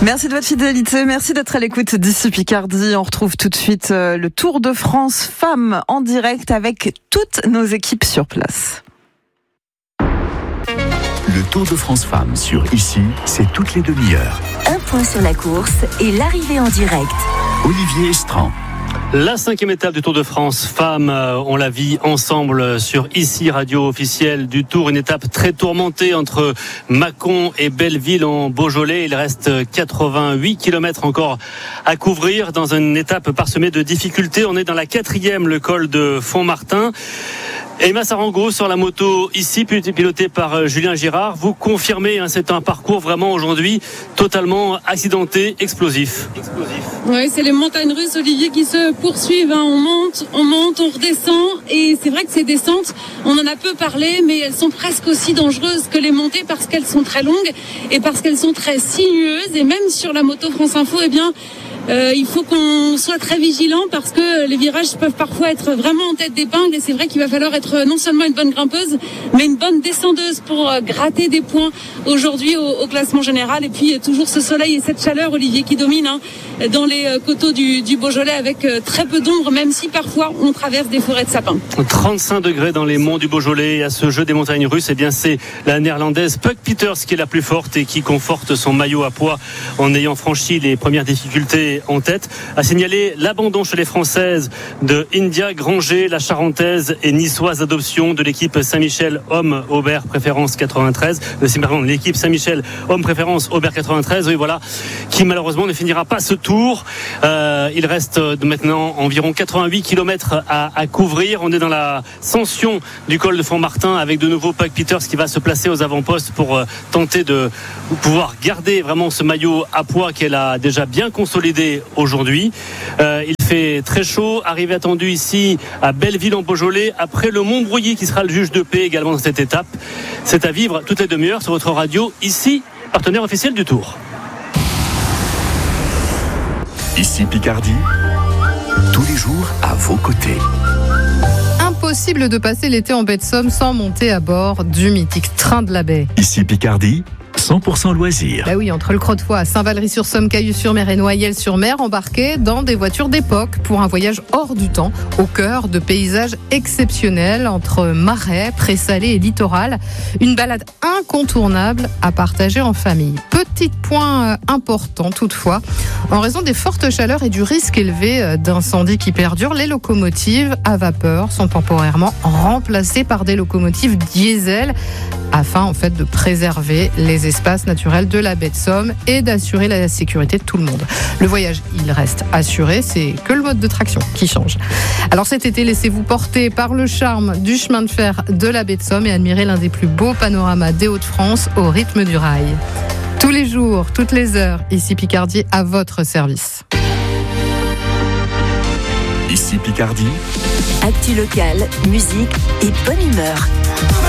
Merci de votre fidélité, merci d'être à l'écoute d'ici Picardie. On retrouve tout de suite le Tour de France Femmes en direct avec toutes nos équipes sur place. Le Tour de France Femmes sur Ici, c'est toutes les demi-heures. Un point sur la course et l'arrivée en direct. Olivier Estran. La 5e étape du Tour de France Femmes, on la vit ensemble sur Ici, radio officielle du Tour. Une étape très tourmentée entre Mâcon et Belleville en Beaujolais. Il reste 88 km encore à couvrir dans une étape parsemée de difficultés. On est dans la 4e, le col de Font-Martin. Emma Sarango sur la moto ici, pilotée par Julien Girard. Vous confirmez, c'est un parcours vraiment aujourd'hui totalement accidenté, explosif. Oui, c'est les montagnes russes, Olivier, qui se poursuivent. On monte, on redescend. Et c'est vrai que ces descentes, on en a peu parlé, mais elles sont presque aussi dangereuses que les montées parce qu'elles sont très longues et parce qu'elles sont très sinueuses. Et même sur la moto France Info, il faut qu'on soit très vigilant parce que les virages peuvent parfois être vraiment en tête d'épingle et c'est vrai qu'il va falloir être non seulement une bonne grimpeuse mais une bonne descendeuse pour gratter des points aujourd'hui au classement général. Et puis toujours ce soleil et cette chaleur, Olivier, qui domine dans les coteaux du Beaujolais avec très peu d'ombre, même si parfois on traverse des forêts de sapins. 35 degrés dans les monts du Beaujolais. À ce jeu des montagnes russes, c'est la néerlandaise Puck Peters qui est la plus forte et qui conforte son maillot à poids en ayant franchi les premières difficultés en tête. À signaler l'abandon chez les Françaises de India Granger, la Charentaise et niçoise adoption de l'équipe Saint-Michel Homme Aubert Préférence 93. L'équipe Saint-Michel Homme Préférence Aubert 93, oui, voilà, qui malheureusement ne finira pas ce tour. Il reste maintenant environ 88 km à couvrir. On est dans la ascension du col de Font-Martin avec de nouveau Puck Peters qui va se placer aux avant-postes pour tenter de pouvoir garder vraiment ce maillot à poids qu'elle a déjà bien consolidé aujourd'hui. Il fait très chaud. Arrivée attendue ici à Belleville en Beaujolais après le Montbrouilly qui sera le juge de paix également dans cette étape. C'est à vivre toutes les demi-heures sur votre radio Ici, partenaire officiel du Tour. Ici Picardie, tous les jours à vos côtés. Impossible de passer l'été en baie de Somme sans monter à bord du mythique train de la baie. Ici Picardie, 100% loisirs. Bah oui, entre le Croix-de-Foix, Saint-Valery-sur-Somme, Cailloux-sur-Mer et Noyelles-sur-Mer, embarqués dans des voitures d'époque pour un voyage hors du temps, au cœur de paysages exceptionnels entre marais, présalés et littoral. Une balade incontournable à partager en famille. Petit point important toutefois, en raison des fortes chaleurs et du risque élevé d'incendie qui perdure, les locomotives à vapeur sont temporairement remplacées par des locomotives diesel afin en fait de préserver les espaces naturels de la baie de Somme et d'assurer la sécurité de tout le monde. Le voyage, il reste assuré, c'est que le mode de traction qui change. Alors cet été, laissez-vous porter par le charme du chemin de fer de la baie de Somme et admirez l'un des plus beaux panoramas des Hauts-de-France au rythme du rail. Tous les jours, toutes les heures, Ici Picardie à votre service. Ici Picardie. Actu locale, musique et bonne humeur.